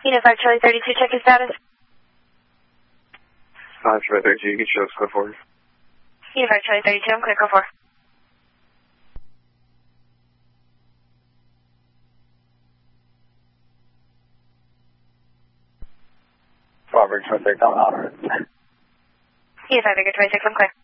Unified Charlie 32, check your status. 5 Charlie 32, you can show us code 4. Unified Charlie 32, I'm clear, code 4. Robert 26, I'm out. Unified Victor 26, I'm clear.